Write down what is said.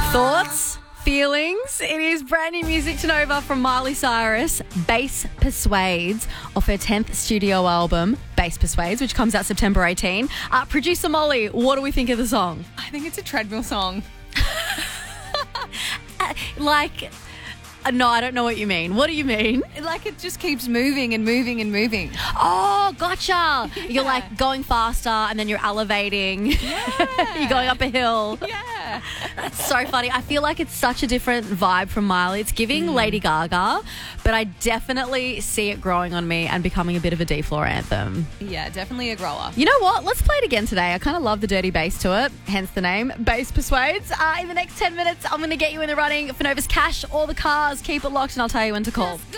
Thoughts? Feelings? It is brand new music to Nova from Miley Cyrus. Bass Persuades off her 10th studio album, Bass Persuades, which comes out September 18. Producer Molly, what do we think of the song? I think it's a treadmill song. No, I don't know what you mean. What do you mean? Like it just keeps moving and moving and moving. Oh, gotcha. You're like going faster and then you're elevating. Yeah. You're going up a hill. Yeah. That's so funny. I feel like it's such a different vibe from Miley. It's giving Lady Gaga, but I definitely see it growing on me and becoming a bit of a D-floor anthem. Yeah, definitely a grower. You know what? Let's play it again today. I kind of love the dirty bass to it, hence the name, Bass Persuades. In the next 10 minutes, I'm going to get you in the running for Nova's cash or the cars. Keep it locked and I'll tell you when to call. Let's go.